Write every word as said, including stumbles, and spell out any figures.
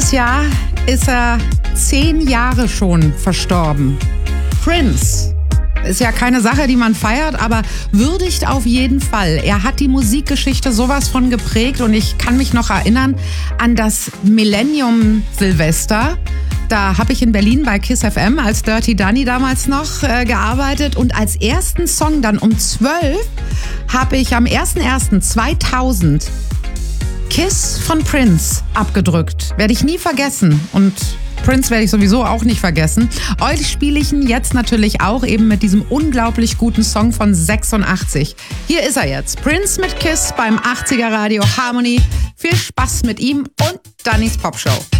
Dieses Jahr ist er zehn Jahre schon verstorben. Prince. Ist ja keine Sache, die man feiert, aber würdigt auf jeden Fall. Er hat die Musikgeschichte sowas von geprägt und ich kann mich noch erinnern an das Millennium Silvester. Da habe ich in Berlin bei KISS F M als Dirty Danny damals noch äh, gearbeitet und als ersten Song dann um zwölf habe ich am erster erster zweitausend Kiss von Prince abgedrückt. Werde ich nie vergessen und Prince werde ich sowieso auch nicht vergessen. Euch spiele ich ihn jetzt natürlich auch eben mit diesem unglaublich guten Song von sechsundachtzig. Hier ist er jetzt. Prince mit Kiss beim achtziger Radio Harmony. Viel Spaß mit ihm und Dannys Popshow.